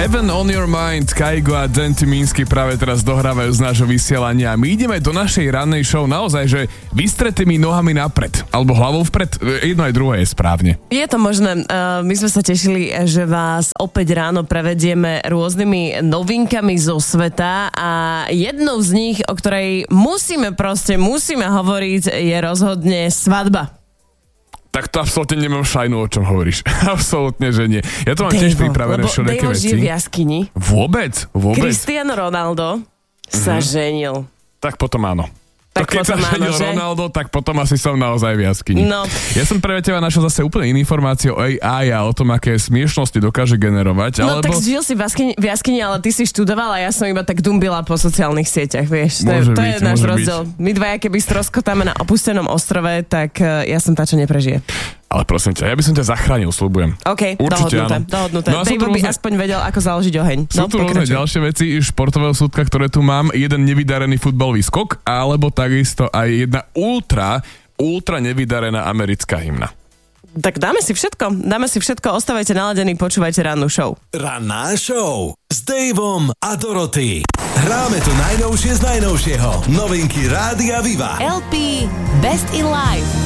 Heaven on your mind, Kaigo a Denty Minsky práve teraz dohrávajú z nášho vysielania. My ideme do našej rannej show naozaj, že vystretými nohami napred, alebo hlavou vpred, jedno aj druhé je správne. Je to možné. My sme sa tešili, že vás opäť ráno prevedieme rôznymi novinkami zo sveta a jednou z nich, o ktorej musíme hovoriť, je rozhodne svadba. Tak to absolútne nemám šajnu, o čom hovoríš. Absolútne, že nie. Ja to mám tiež pripravené všelijaké veci. Žije v jaskyni. Vôbec? Cristiano Ronaldo sa ženil. Tak potom áno. Tak keď sa ženil Ronaldo, tak potom asi som naozaj v jaskyni. No. Ja som pre teba našiel zase úplne iné informácie o AI a o tom, aké smiešnosti dokáže generovať. No tak žil si v jaskyni, ale ty si študovala a ja som iba tak dumbila po sociálnych sieťach, vieš. To je náš rozdiel. My dvaja, keby stroskotáme na opustenom ostrove, tak ja som tá, čo neprežije. Ale prosím ťa, ja by som ťa zachránil, sľubujem. OK, určite dohodnuté. No Dave by aspoň vedel, ako založiť oheň. Sú tu rôzne ďalšie veci športového súdka, ktoré tu mám. Jeden nevydarený futbalový skok, alebo takisto aj jedna ultra nevydarená americká hymna. Tak dáme si všetko, ostávajte naladení, počúvajte rannú show. Ranná show s Daveom a Dorothy. Hráme to najnovšie z najnovšieho. Novinky Rádia Viva. LP Best in Life.